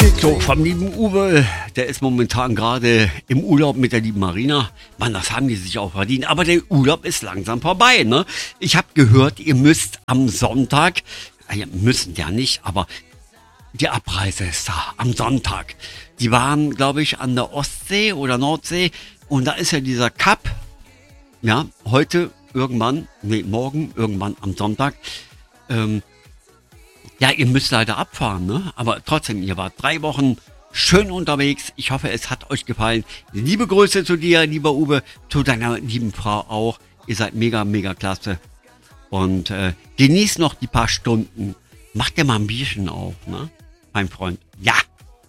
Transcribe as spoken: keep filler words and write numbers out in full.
So, vom lieben Uwe, der ist momentan gerade im Urlaub mit der lieben Marina. Mann, das haben die sich auch verdient. Aber der Urlaub ist langsam vorbei, ne? Ich habe gehört, ihr müsst am Sonntag, ja, müssen ja nicht, aber die Abreise ist da, am Sonntag. Die waren, glaube ich, an der Ostsee oder Nordsee und da ist ja dieser Cup, ja, heute irgendwann, nee, morgen, irgendwann am Sonntag, ähm, ja, ihr müsst leider abfahren, ne? Aber trotzdem, ihr wart drei Wochen schön unterwegs. Ich hoffe, es hat euch gefallen. Liebe Grüße zu dir, lieber Uwe, zu deiner lieben Frau auch. Ihr seid mega, mega klasse. Und äh, genießt noch die paar Stunden. Macht dir mal ein Bierchen auf, ne? Mein Freund. Ja.